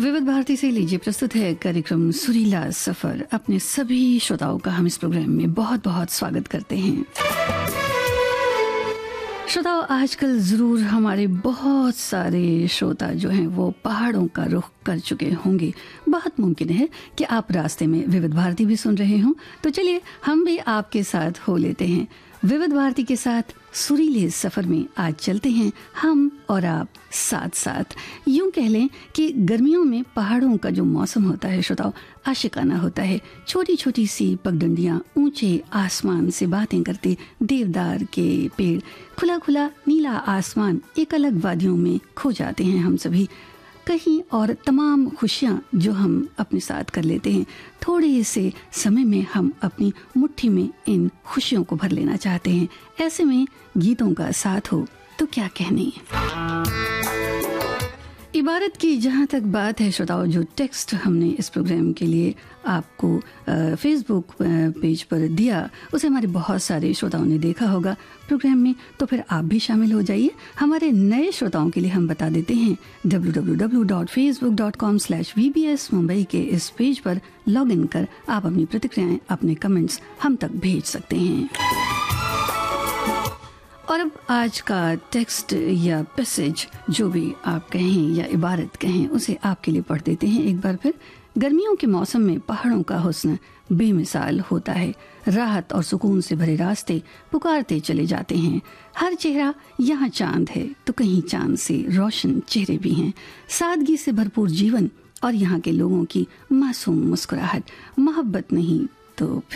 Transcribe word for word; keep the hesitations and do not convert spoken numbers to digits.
विविध भारती से लीजिए प्रस्तुत है कार्यक्रम सुरीला सफर। अपने सभी श्रोताओं का हम इस प्रोग्राम में बहुत बहुत स्वागत करते हैं। श्रोताओं, आजकल जरूर हमारे बहुत सारे श्रोता जो हैं वो पहाड़ों का रुख कर चुके होंगे। बहुत मुमकिन है कि आप रास्ते में विविध भारती भी सुन रहे हों। तो चलिए हम भी आपके साथ हो लेते हैं। विविध भारती के साथ सुरीले सफर में आज चलते हैं हम और आप साथ साथ। यूं कह लें कि गर्मियों में पहाड़ों का जो मौसम होता है श्रोताओं, आशिकाना होता है। छोटी छोटी सी पगडंडियां ऊंचे आसमान से बातें करते, देवदार के पेड़, खुला खुला नीला आसमान, एक अलग वादियों में खो जाते हैं हम सभी कहीं। और तमाम खुशियाँ जो हम अपने साथ कर लेते हैं, थोड़े से समय में हम अपनी मुट्ठी में इन खुशियों को भर लेना चाहते हैं। ऐसे में गीतों का साथ हो तो क्या कहने। इबारत की जहाँ तक बात है श्रोताओं, जो टेक्स्ट हमने इस प्रोग्राम के लिए आपको फेसबुक पेज पर दिया, उसे हमारे बहुत सारे श्रोताओं ने देखा होगा प्रोग्राम में। तो फिर आप भी शामिल हो जाइए। हमारे नए श्रोताओं के लिए हम बता देते हैं, W W W dot Facebook dot com slash we B S Mumbai के इस पेज पर लॉग इन कर आप अपनी प्रतिक्रियाएं, अपने कमेंट्स हम तक भेज सकते हैं। और अब आज का टेक्स्ट या पैसेज, जो भी आप कहें या इबारत कहें, उसे आपके लिए पढ़ देते हैं एक बार फिर। गर्मियों के मौसम में पहाड़ों का हुस्न बेमिसाल होता है। राहत और सुकून से भरे रास्ते पुकारते चले जाते हैं। हर चेहरा यहाँ चांद है तो कहीं चांद से रोशन चेहरे भी हैं। सादगी से भरपूर जीवन और यहाँ के लोगों की मासूम मुस्कुराहट। मोहब्बत नहीं तो